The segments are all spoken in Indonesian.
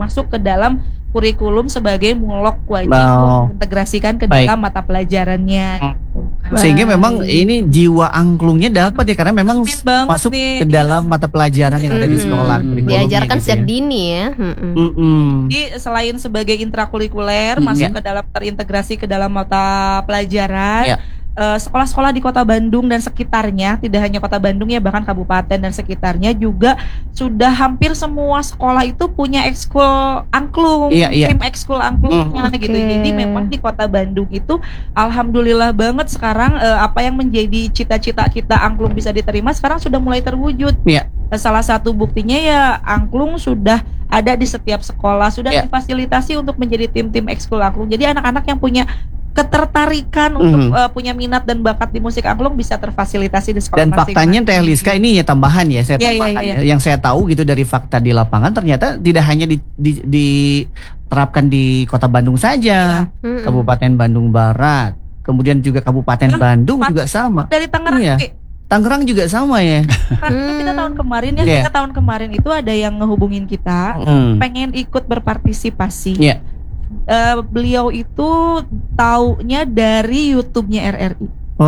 masuk ke dalam kurikulum sebagai mulok wajib integrasikan ke dalam mata pelajarannya. Sehingga memang ini jiwa angklungnya dapat ya, karena memang masuk ke dalam mata pelajaran yang ada di sekolah. Diajarkan sejak dini ya. Jadi selain sebagai intrakurikuler masuk ke dalam terintegrasi ke dalam mata pelajaran. Sekolah-sekolah di Kota Bandung dan sekitarnya, tidak hanya Kota Bandung ya, bahkan kabupaten dan sekitarnya juga sudah hampir semua sekolah itu punya ekskul angklung, tim ekskul angklungnya gitu. Jadi memang di Kota Bandung itu alhamdulillah banget sekarang apa yang menjadi cita-cita kita angklung bisa diterima sekarang sudah mulai terwujud. Salah satu buktinya ya angklung sudah ada di setiap sekolah, sudah difasilitasi untuk menjadi tim-tim ekskul angklung. Jadi anak-anak yang punya ketertarikan untuk punya minat dan bakat di musik angklung bisa terfasilitasi di sekolah. Dan faktanya Teh Liska ini ya tambahan ya, saya yang saya tahu gitu dari fakta di lapangan, ternyata tidak hanya diterapkan di Kota Bandung saja, Kabupaten Bandung Barat, kemudian juga Kabupaten Bandung juga sama. Dari Tangerang Tangerang juga sama ya. Kita tahun kemarin kita tahun kemarin itu ada yang ngehubungin kita, pengen ikut berpartisipasi. Beliau itu taunya dari YouTube-nya RRI.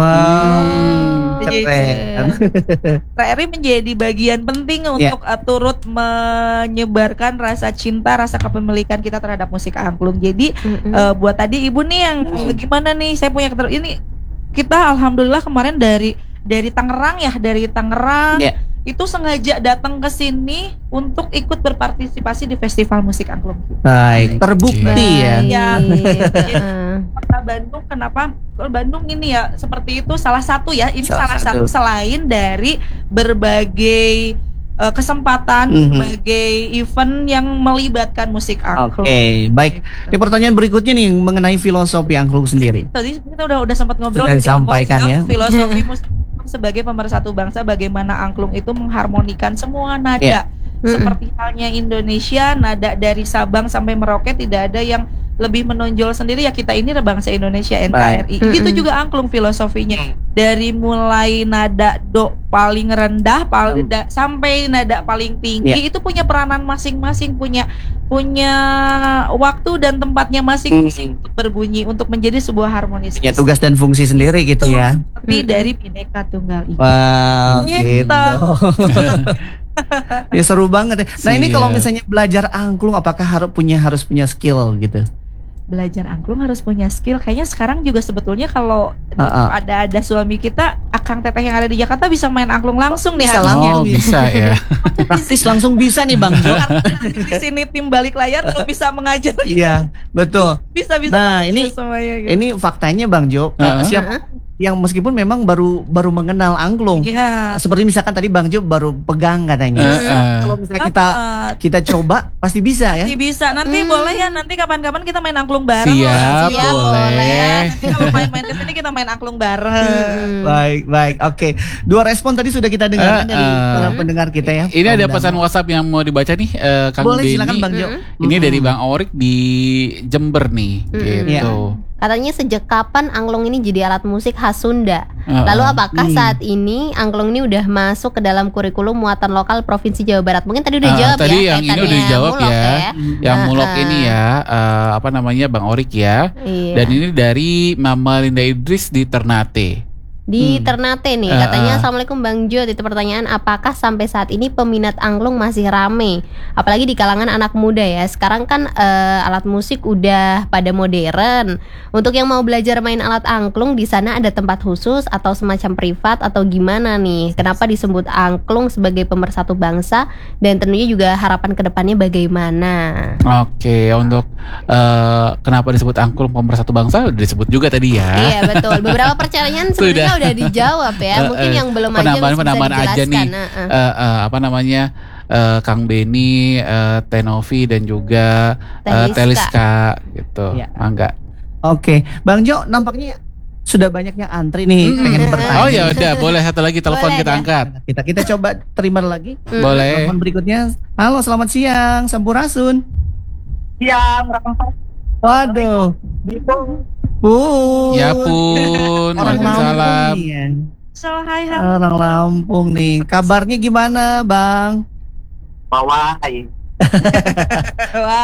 Keren. RRI menjadi bagian penting untuk turut menyebarkan rasa cinta, rasa kepemilikan kita terhadap musik angklung. Jadi buat tadi ibu nih yang gimana nih, saya punya ini kita alhamdulillah kemarin dari Tangerang itu sengaja datang ke sini untuk ikut berpartisipasi di festival musik angklung. Baik, terbukti ya. Kota Bandung, kenapa Bandung ini ya seperti itu, salah satu ya, ini salah satu selain dari berbagai kesempatan sebagai event yang melibatkan musik angklung. Baik. Di pertanyaan berikutnya nih mengenai filosofi angklung sendiri. Tadi kita udah sempat ngobrol disampaikan ya. Filosofi musik sebagai pemersatu bangsa, bagaimana angklung itu mengharmonikan semua nada. Seperti halnya Indonesia, nada dari Sabang sampai Merauke tidak ada yang lebih menonjol sendiri ya, kita ini bangsa Indonesia, NKRI. Itu juga angklung filosofinya. Dari mulai nada do paling rendah sampai nada paling tinggi itu punya peranan masing-masing, punya waktu dan tempatnya masing-masing untuk berbunyi, untuk menjadi sebuah harmonis. Ya, tugas dan fungsi sendiri gitu ya. Tapi dari Bhinneka Tunggal Ika. Gitu. Ya seru banget ya. Nah ini kalau misalnya belajar angklung, apakah harus punya skill gitu? Belajar angklung harus punya skill. Kayaknya sekarang juga sebetulnya kalau ada suami kita, Akang Teteh yang ada di Jakarta bisa main angklung langsung nih. Bisa ya. Praktis langsung bisa nih Bang Jo. Di sini tim balik layar tuh bisa mengajar. Iya, betul. Bisa. Nah ini semuanya, gitu. Ini faktanya Bang Jo. Siapa yang meskipun memang baru mengenal angklung, seperti misalkan tadi Bang Jo baru pegang katanya. Kalau misalnya kita coba pasti bisa ya. Pasti bisa. Nanti boleh ya, nanti kapan-kapan kita main angklung bareng. Siap, boleh. Nanti kalau main kesini kita main angklung bareng. Baik. Oke. Dua respon tadi sudah kita dengar dari para pendengar kita ya. Ini ada pesan WhatsApp yang mau dibaca nih, Kang Boleh, Denny. silakan Bang Jo. Ini dari Bang Orik di Jember nih, gitu. Katanya sejak kapan angklung ini jadi alat musik khas Sunda? Lalu apakah saat ini angklung ini udah masuk ke dalam kurikulum muatan lokal Provinsi Jawa Barat? Mungkin tadi udah jawab tadi ya. Yang ini udah dijawab ya. Yang mulok ini ya, apa namanya, Bang Orik ya. Dan ini dari Mama Linda Idris di Ternate. Di Ternate nih, katanya Assalamualaikum Bang Jo, itu pertanyaan, apakah sampai saat ini peminat angklung masih rame? Apalagi di kalangan anak muda ya. Sekarang kan alat musik udah pada modern. Untuk yang mau belajar main alat angklung, di sana ada tempat khusus atau semacam privat atau gimana nih? Kenapa disebut angklung sebagai pemersatu bangsa? Dan tentunya juga harapan kedepannya bagaimana? Oke, untuk kenapa disebut angklung pemersatu bangsa udah disebut juga tadi ya. Iya betul, beberapa pertanyaan sebenarnya udah dijawab ya. Mungkin yang belum aja bisa aja nih. Apa namanya, Kang Benny, Tenovi dan juga Teliska gitu. Mangga. Oke, Bang Jo, nampaknya sudah banyak yang antri nih pengen bertanya. Oh ya udah, boleh satu lagi telepon kita angkat. Kita coba terima lagi. Boleh. Telepon berikutnya. Halo, selamat siang, Sampurasun. Siang, waduh. Ya pun, Waalaikumsalam. Orang Lampung nih. Kabarnya gimana, Bang? Bawah.